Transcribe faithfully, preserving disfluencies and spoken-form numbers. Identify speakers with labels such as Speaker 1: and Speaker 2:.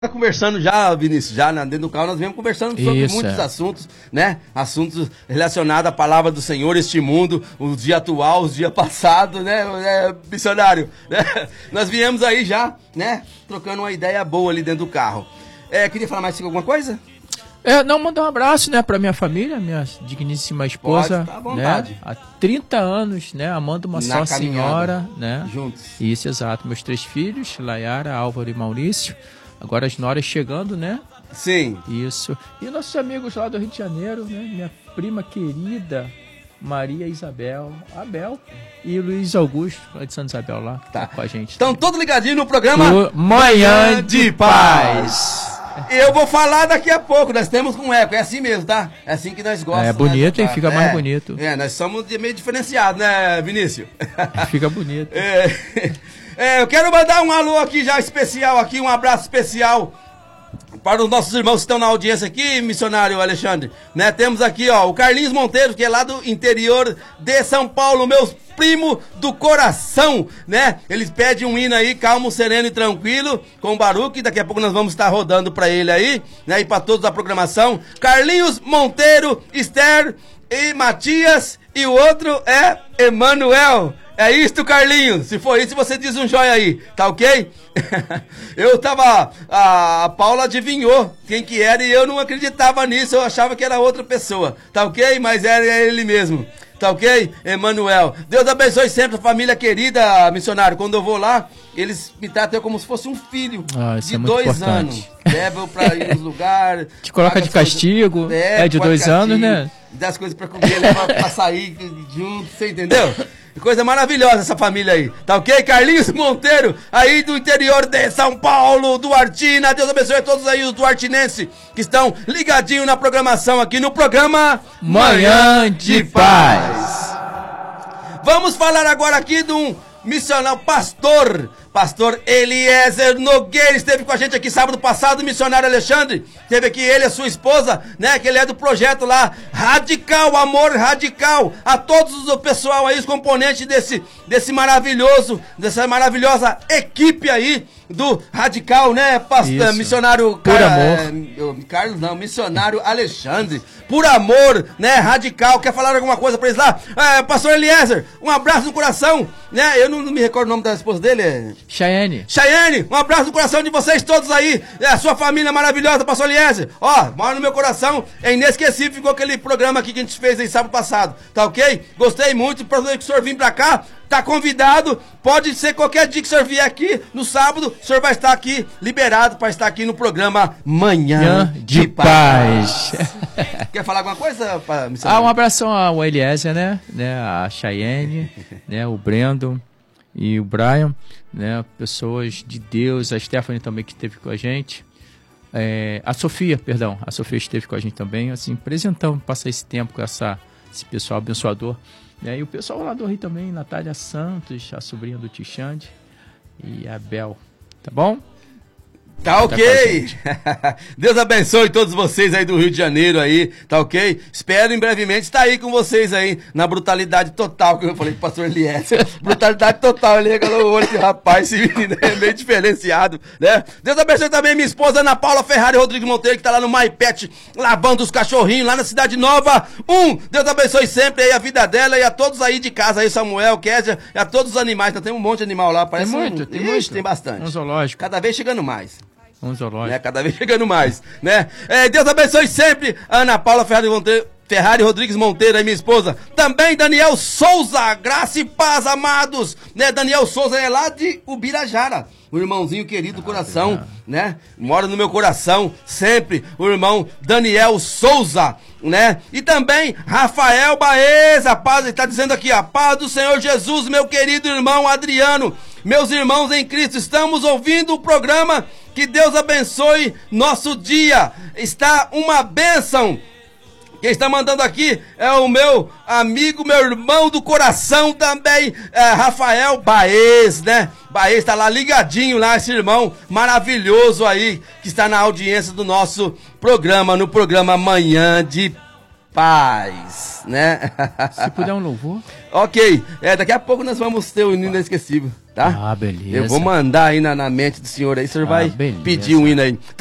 Speaker 1: Conversando já, Vinícius, já dentro do carro nós viemos conversando sobre
Speaker 2: Isso,
Speaker 1: muitos
Speaker 2: é.
Speaker 1: assuntos, né? Assuntos relacionados à palavra do Senhor, este mundo, o dia atual, os dias passados, né? É, missionário, né? Nós viemos aí já, né? Trocando uma ideia boa ali dentro do carro. É, queria falar mais alguma coisa?
Speaker 2: É, não, mandar um abraço, né, pra minha família, minha digníssima esposa,
Speaker 1: Pode, tá à vontade.
Speaker 2: né, há trinta anos, né, amando uma
Speaker 1: Na
Speaker 2: só
Speaker 1: caminhada,
Speaker 2: senhora, né,
Speaker 1: juntos.
Speaker 2: Isso, exato, meus três filhos, Layara, Álvaro e Maurício, agora as noras chegando, né,
Speaker 1: Sim.
Speaker 2: isso, e nossos amigos lá do Rio de Janeiro, né, minha prima querida, Maria Isabel, Abel e Luiz Augusto, lá de Santa Isabel, lá, que tá com a gente.
Speaker 1: Estão todos ligadinhos no programa
Speaker 2: O Manhã de Paz.
Speaker 1: Eu vou falar daqui a pouco, nós temos com eco, é assim mesmo, tá? É assim que nós gostamos.
Speaker 2: É bonito,
Speaker 1: né,
Speaker 2: hein? Fica
Speaker 1: é,
Speaker 2: mais bonito.
Speaker 1: É, nós somos de meio diferenciados, né, Vinícius?
Speaker 2: Fica bonito.
Speaker 1: É, é, eu quero mandar um alô aqui já especial, aqui, um abraço especial para os nossos irmãos que estão na audiência aqui, missionário Alexandre, né? Temos aqui, ó, o Carlinhos Monteiro, que é lá do interior de São Paulo, meus primo do coração, né? Eles pedem um hino aí, calmo, sereno e tranquilo, com o Baruque, daqui a pouco nós vamos estar rodando pra ele aí, né? E pra todos da programação. Carlinhos Monteiro, Esther e Matias, e o outro é Emanuel. É isto, Carlinhos. Se for isso, você diz um joia aí, tá ok? Eu tava... A, a Paula adivinhou quem que era e eu não acreditava nisso, eu achava que era outra pessoa, tá ok? Mas era ele mesmo. Tá ok? Emanuel. Deus abençoe sempre a família querida, missionário. Quando eu vou lá, eles me tratam como se fosse um filho
Speaker 2: ah, isso
Speaker 1: de
Speaker 2: é muito
Speaker 1: dois
Speaker 2: importante.
Speaker 1: anos. Levam pra ir nos lugares.
Speaker 2: Te coloca de castigo.
Speaker 1: Coisas,
Speaker 2: é, de dois
Speaker 1: castigo,
Speaker 2: anos, né?
Speaker 1: Dá as coisas pra comer, leva pra sair junto, você entendeu? Coisa maravilhosa essa família aí, tá ok? Carlinhos Monteiro, aí do interior de São Paulo, Duartina. Deus abençoe a todos aí os duartinenses que estão ligadinhos na programação aqui no programa
Speaker 2: Manhã de Paz.
Speaker 1: Vamos falar agora aqui de um missionário, pastor, pastor Eliezer Nogueira, esteve com a gente aqui sábado passado, missionário Alexandre, teve aqui ele e a sua esposa, né, que ele é do projeto lá, Radical, Amor Radical, a todos o pessoal aí, os componentes desse, desse maravilhoso, dessa maravilhosa equipe aí, do Radical, né, pastor,
Speaker 2: Isso.
Speaker 1: missionário...
Speaker 2: Por
Speaker 1: Car...
Speaker 2: amor.
Speaker 1: É, Carlos não, missionário Alexandre, por amor, né, Radical, quer falar alguma coisa pra eles lá? É, pastor Eliezer, um abraço no coração, né, eu não, não me recordo o nome da esposa dele, é...
Speaker 2: Chayane.
Speaker 1: Chayane, um abraço no coração de vocês todos aí, é, a sua família maravilhosa, pastor Eliezer, ó, mora no meu coração, é inesquecível, ficou aquele programa aqui que a gente fez aí sábado passado, tá ok? Gostei muito, para que o senhor vir pra cá, tá convidado, pode ser qualquer dia que o senhor vier aqui, no sábado, o senhor vai estar aqui, liberado para estar aqui no programa Manhã, Manhã de, de Paz. Paz. Quer falar alguma coisa, pra
Speaker 2: Ah, um abração ao Eliezer, né, né, a Chayane, né, o Brandon e o Brian, né, pessoas de Deus, a Stephanie também que esteve com a gente, é, a Sofia, perdão, a Sofia esteve com a gente também, assim, apresentando, passar esse tempo com essa, esse pessoal abençoador. É, e o pessoal lá do Rio também, Natália Santos, a sobrinha do Tixande e a Bel, tá bom?
Speaker 1: Tá ok, tá Deus abençoe todos vocês aí do Rio de Janeiro aí, tá ok? Espero em brevemente estar aí com vocês aí, na brutalidade total, que eu falei com o pastor Eliezer, brutalidade total, ele regalou o olho de rapaz, esse menino é meio diferenciado, né? Deus abençoe também minha esposa Ana Paula Ferrari Rodrigues Monteiro, que tá lá no MyPet, lavando os cachorrinhos lá na Cidade Nova, um, Deus abençoe sempre aí a vida dela e a todos aí de casa aí, Samuel, Kézia, e a todos os animais, tem um monte de animal lá, parece
Speaker 2: tem muito,
Speaker 1: um...
Speaker 2: tem
Speaker 1: Ixi,
Speaker 2: muito,
Speaker 1: tem bastante.
Speaker 2: Um zoológico.
Speaker 1: Cada vez chegando mais.
Speaker 2: Um zoológico.
Speaker 1: Né? Cada vez chegando mais, né? É, Deus abençoe sempre a Ana Paula Ferrari, Monteiro, Ferrari Rodrigues Monteiro, aí minha esposa. Também Daniel Souza, graça e paz, amados. Né? Daniel Souza é lá de Ubirajara. O irmãozinho querido do coração, né? Mora no meu coração sempre. O irmão Daniel Souza, né? E também Rafael Baeza, paz, ele tá dizendo aqui, a paz do Senhor Jesus, meu querido irmão Adriano. Meus irmãos em Cristo, estamos ouvindo o programa. Que Deus abençoe nosso dia. Está uma bênção. Quem está mandando aqui é o meu amigo, meu irmão do coração também, é Rafael Baez, né? Baez está lá ligadinho lá, esse irmão maravilhoso aí, que está na audiência do nosso programa, no programa Manhã de Paz, né?
Speaker 2: Se puder um louvor.
Speaker 1: Ok, é, daqui a pouco nós vamos ter o hino inesquecível, tá?
Speaker 2: Ah, beleza.
Speaker 1: Eu vou mandar aí na, na mente do senhor aí, o senhor
Speaker 2: Ah,
Speaker 1: vai
Speaker 2: beleza.
Speaker 1: pedir um hino aí.